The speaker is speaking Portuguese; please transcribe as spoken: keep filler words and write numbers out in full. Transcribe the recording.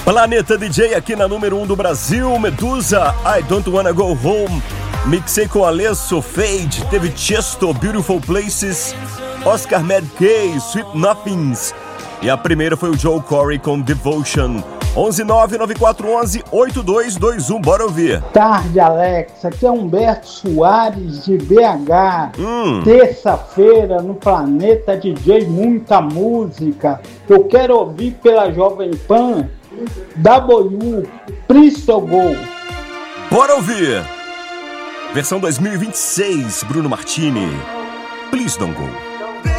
Planeta D J aqui na número um do Brasil. Medusa, I Don't Wanna Go Home. Mixei com Alesso, Fade. Teve Chesto, Beautiful Places. Oscar Mad K, Sweet Nothings. E a primeira foi o Joe Corey com Devotion. onze nove nove quatro um um oito dois dois um, bora ouvir. Tarde, Alex. Aqui é Humberto Soares de B H. Hum. Terça-feira no Planeta D J, muita música. Eu quero ouvir pela Jovem Pan W Bristol Go. Bora ouvir. Versão dois mil e vinte e seis, Bruno Martini. Please Don't Go.